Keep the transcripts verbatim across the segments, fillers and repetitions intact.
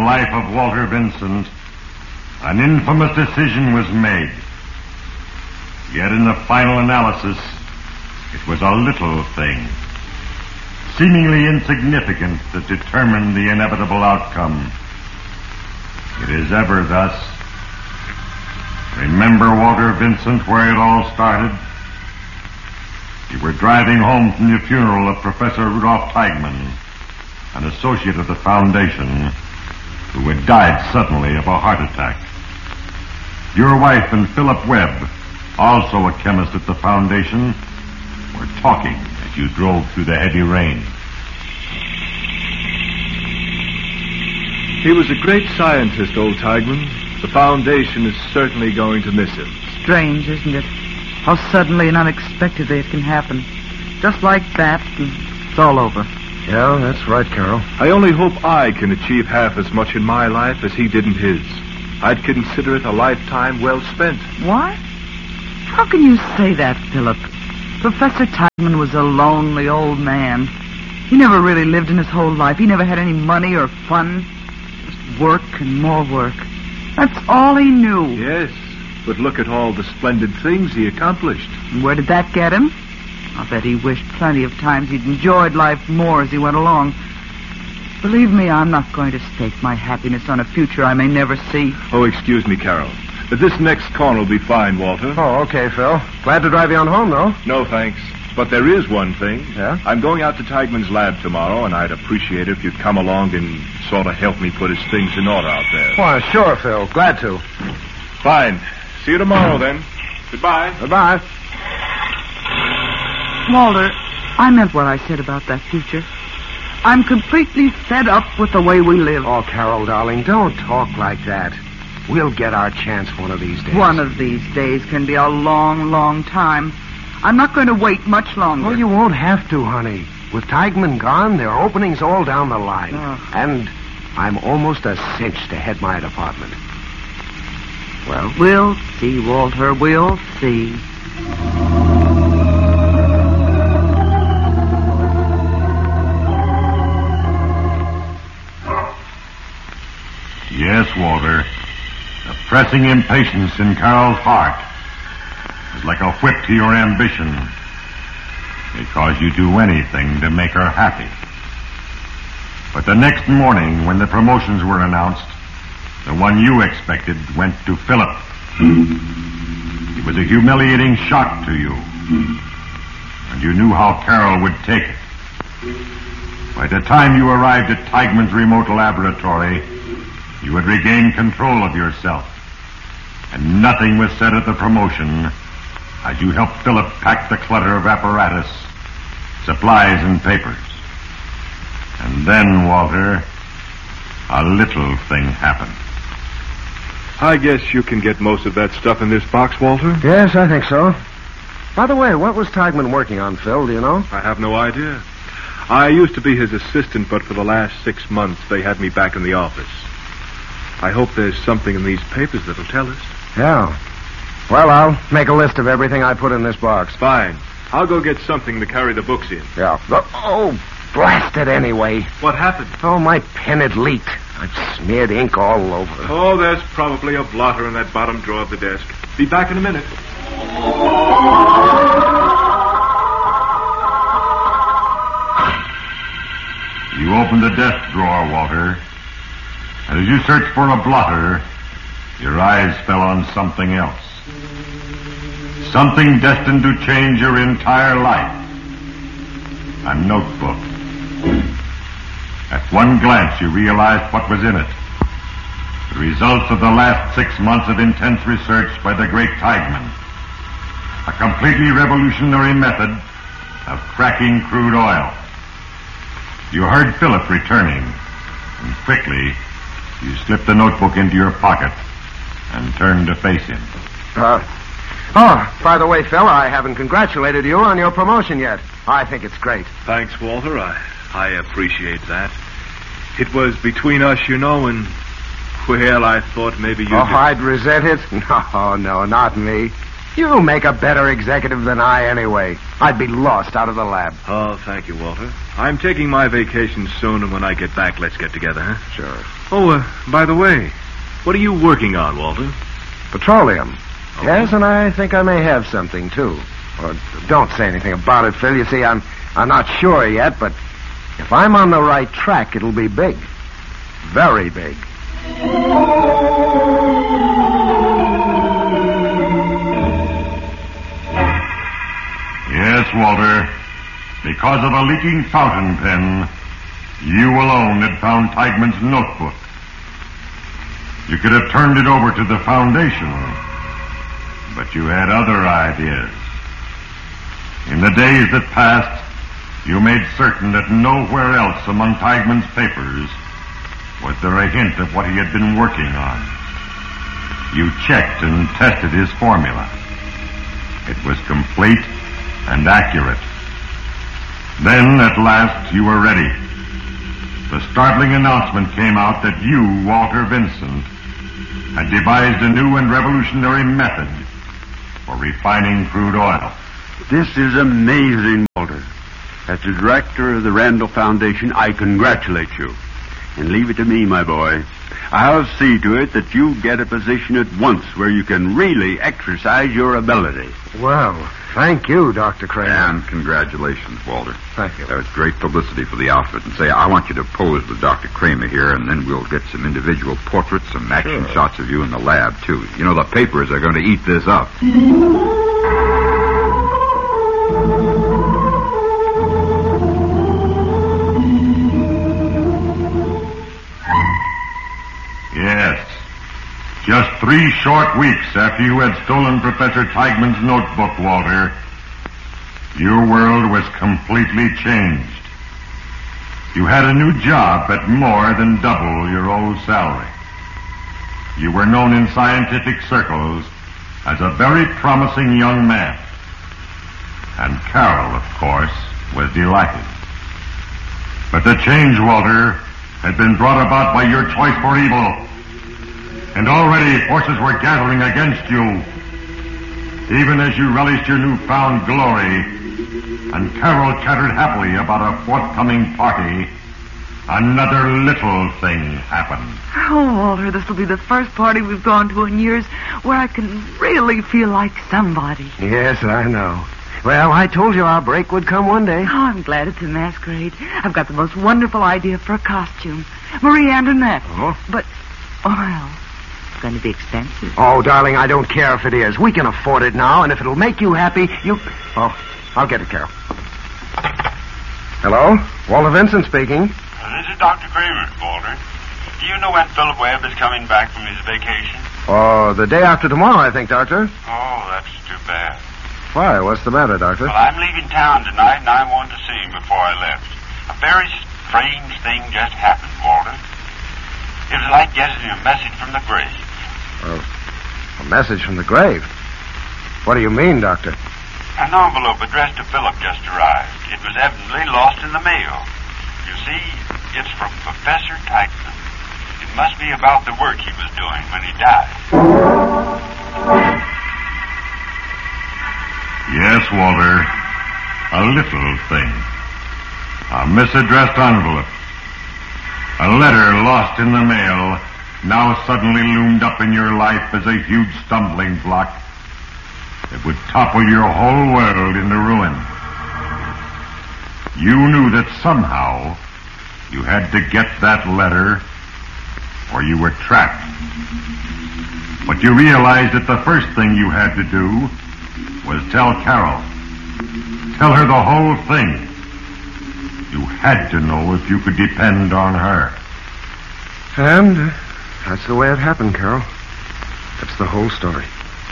life of Walter Vincent, an infamous decision was made. Yet in the final analysis, it was a little thing, seemingly insignificant, that determined the inevitable outcome. It is ever thus. Remember, Walter Vincent, where it all started? You were driving home from the funeral of Professor Rudolph Teigman, an associate of the Foundation, who had died suddenly of a heart attack. Your wife and Philip Webb, also a chemist at the Foundation, were talking as you drove through the heavy rain. He was a great scientist, old Teigman. The Foundation is certainly going to miss him. Strange, isn't it? How suddenly and unexpectedly it can happen. Just like that, and it's all over. Yeah, that's right, Carol. I only hope I can achieve half as much in my life as he did in his. I'd consider it a lifetime well spent. What? How can you say that, Philip? Professor Teigman was a lonely old man. He never really lived in his whole life. He never had any money or fun. Just work and more work. That's all he knew. Yes, but look at all the splendid things he accomplished. And where did that get him? I'll bet he wished plenty of times he'd enjoyed life more as he went along. Believe me, I'm not going to stake my happiness on a future I may never see. Oh, excuse me, Carol. But this next corner will be fine, Walter. Oh, okay, Phil. Glad to drive you on home, though. No, thanks. But there is one thing. Yeah? I'm going out to Teigman's lab tomorrow, and I'd appreciate it if you'd come along and sort of help me put his things in order out there. Why, sure, Phil. Glad to. Fine. See you tomorrow, then. Goodbye. Goodbye. Walter, I meant what I said about that future. I'm completely fed up with the way we live. Oh, Carol, darling, don't talk like that. We'll get our chance one of these days. One of these days can be a long, long time. I'm not going to wait much longer. Well, you won't have to, honey. With Teigman gone, there are openings all down the line. Oh. And I'm almost a cinch to head my department. Well, we'll see, Walter. We'll see. Yes, Walter. The pressing impatience in Carol's heart is like a whip to your ambition, because you do anything to make her happy. But the next morning, when the promotions were announced, the one you expected went to Philip. It was a humiliating shock to you, and you knew how Carol would take it. By the time you arrived at Teigman's remote laboratory, you had regained control of yourself, and nothing was said at the promotion as you helped Philip pack the clutter of apparatus, supplies, and papers. And then, Walter, a little thing happened. I guess you can get most of that stuff in this box, Walter. Yes, I think so. By the way, what was Teigman working on, Phil? Do you know? I have no idea. I used to be his assistant, but for the last six months, they had me back in the office. I hope there's something in these papers that'll tell us. Yeah. Well, I'll make a list of everything I put in this box. Fine. I'll go get something to carry the books in. Yeah. Oh, blast it anyway. What happened? Oh, my pen had leaked. I've smeared ink all over. Oh, there's probably a blotter in that bottom drawer of the desk. Be back in a minute. You opened the desk drawer, Walter, and as you searched for a blotter, your eyes fell on something else. Something destined to change your entire life. A notebook. At one glance, you realized what was in it. The results of the last six months of intense research by the great Teigman. A completely revolutionary method of cracking crude oil. You heard Philip returning, and quickly you slipped the notebook into your pocket and turned to face him. Uh, oh, by the way, Phil, I haven't congratulated you on your promotion yet. I think it's great. Thanks, Walter. I, I appreciate that. It was between us, you know, and, well, I thought maybe you... Oh, did... I'd resent it? No, no, not me. You make a better executive than I anyway. I'd be lost out of the lab. Oh, thank you, Walter. I'm taking my vacation soon, and when I get back, let's get together, huh? Sure. Oh, uh, by the way, what are you working on, Walter? Petroleum. Oh. Yes, and I think I may have something, too. Or don't say anything about it, Phil. You see, I'm, I'm not sure yet, but if I'm on the right track, it'll be big. Very big. Yes, Walter. Because of a leaking fountain pen, you alone had found Teigman's notebook. You could have turned it over to the Foundation, but you had other ideas. In the days that passed, you made certain that nowhere else among Teigman's papers was there a hint of what he had been working on. You checked and tested his formula. It was complete and accurate. Then, at last, you were ready. The startling announcement came out that you, Walter Vincent, had devised a new and revolutionary method for refining crude oil. This is amazing, Walter. As the director of the Randall Foundation, I congratulate you. And leave it to me, my boy. I'll see to it that you get a position at once where you can really exercise your ability. Well, thank you, Doctor Kramer. And congratulations, Walter. Thank you. That was great publicity for the outfit. And say, I want you to pose with Doctor Kramer here, and then we'll get some individual portraits, some action Sure. shots of you in the lab, too. You know, the papers are going to eat this up. Yes. Just three short weeks after you had stolen Professor Teigman's notebook, Walter, your world was completely changed. You had a new job at more than double your old salary. You were known in scientific circles as a very promising young man. And Carol, of course, was delighted. But the change, Walter, had been brought about by your choice for evil. And already forces were gathering against you. Even as you relished your newfound glory, and Carol chattered happily about a forthcoming party, another little thing happened. Oh, Walter, this will be the first party we've gone to in years where I can really feel like somebody. Yes, I know. Well, I told you our break would come one day. Oh, I'm glad it's a masquerade. I've got the most wonderful idea for a costume. Marie Antoinette. Oh? But, well, it's going to be expensive. Oh, darling, I don't care if it is. We can afford it now, and if it'll make you happy, you... Oh, I'll get it, Carol. Hello? Walter Vincent speaking. Uh, this is Doctor Kramer, Walter. Do you know when Philip Webb is coming back from his vacation? Oh, the day after tomorrow, I think, Doctor. Oh, that's too bad. Why? What's the matter, Doctor? Well, I'm leaving town tonight, and I wanted to see him before I left. A very strange thing just happened, Walter. It was like getting a message from the grave. Oh, a message from the grave? What do you mean, Doctor? An envelope addressed to Philip just arrived. It was evidently lost in the mail. You see, it's from Professor Teigman. It must be about the work he was doing when he died. Yes, Walter. A little thing. A misaddressed envelope. A letter lost in the mail now suddenly loomed up in your life as a huge stumbling block that would topple your whole world into ruin. You knew that somehow you had to get that letter or you were trapped. But you realized that the first thing you had to do was tell Carol. Tell her the whole thing. You had to know if you could depend on her. And uh, that's the way it happened, Carol. That's the whole story.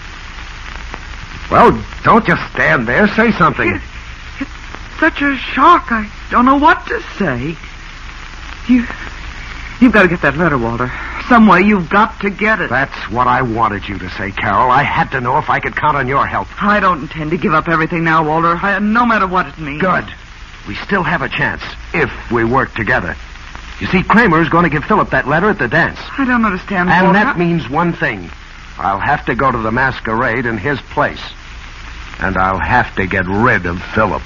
Well, don't just stand there. Say something. It, it's such a shock. I don't know what to say. You, you've got to get that letter, Walter. Some way you've got to get it. That's what I wanted you to say, Carol. I had to know if I could count on your help. I don't intend to give up everything now, Walter, I, no matter what it means. Good. We still have a chance, if we work together. You see, Kramer's going to give Philip that letter at the dance. I don't understand, And Walter. that means one thing. I'll have to go to the masquerade in his place. And I'll have to get rid of Philip.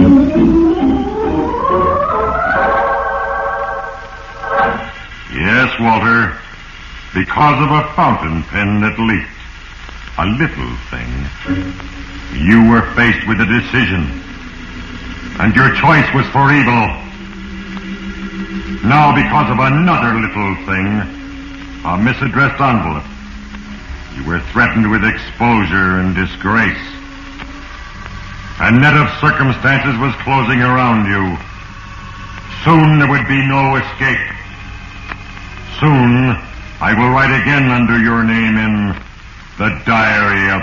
Yes, Walter. Because of a fountain pen that leaked. A little thing. You were faced with a decision. And your choice was for evil. Now, because of another little thing, a misaddressed envelope, you were threatened with exposure and disgrace. A net of circumstances was closing around you. Soon there would be no escape. Soon I will write again under your name in the diary of